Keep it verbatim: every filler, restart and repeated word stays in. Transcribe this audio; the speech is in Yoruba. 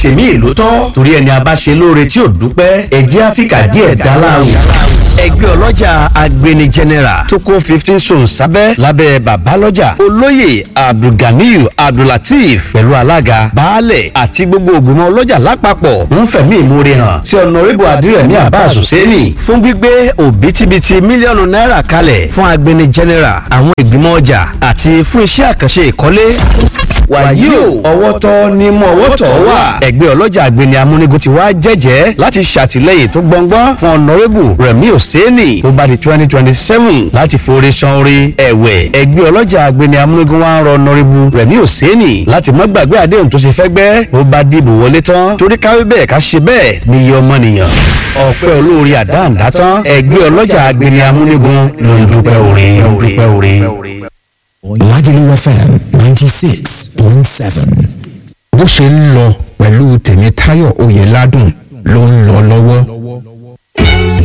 tèmi ìlú tọ́ torí ẹni abáṣe lóore tí ò dúpẹ́ ẹ̀jẹ̀ áfíríkà díẹ̀ dá láàrú. ẹgbẹ́ ọlọ́jà agbeni general tó kó fifteen sons sábẹ́ lábẹ́ babalọ́jà olóyè abdulganiyu abdulateef pẹ̀lú alága baálẹ̀ àti gbogbo ògbómọ̀ ọlọ́jà lápapọ̀ ń fẹ̀mí ìmoore hàn sí ọ̀nàrẹ́bù adírẹ̀mí abbas hussaini fún gbígbé òbítíbitì mílíọ̀nù náírà kalẹ̀ fún agbeni general àwọn ìgbìmọ̀ ọjà àti fún iṣẹ́ àkànṣe ìkọ́lé. wàyí o ọwọ́ tọ́ ni mú ọwọ́ tọ́ wà. ẹgbẹ́ ọlọ́jà agbeni amúnigun ti wá jẹ́jẹ́ láti ṣàtìlẹ́yìn tó gbọ̀ngbọ́n fún ọ̀nàrẹ́bù rẹ̀mí hussaini tó bá di twenty twenty seven láti forí san orí ẹ̀wẹ̀. ẹgbẹ́ ọlọ́jà agbeni amúnigun wá ń rọ ọ̀nàrẹ́bù rẹ̀mí hussaini láti má gbàgbé àdéhùn tó ṣe fẹ́ gbẹ́ ó bá dìbò wọlé tán torí káwé bẹ́ẹ̀ ká ṣe bẹ́ẹ̀ níyì ọmọnìyàn. ọ̀pẹ́ olórí àdáǹdá tán ẹgbẹ́ ọlọ́jà agbeni amúnigun ló ń dúpẹ́ orí ló ń dúpẹ́ orí. Lagelu F M ninety six point seven. bó ṣe ń lọ pẹ̀lú Tèmítáyọ̀ Oyèládùn